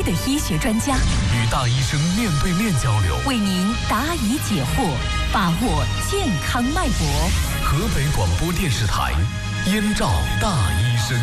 的医学专家， 与大医生面对面交流， 为您答疑解惑，把握健康脉搏。 河北广播电视台燕赵大医生。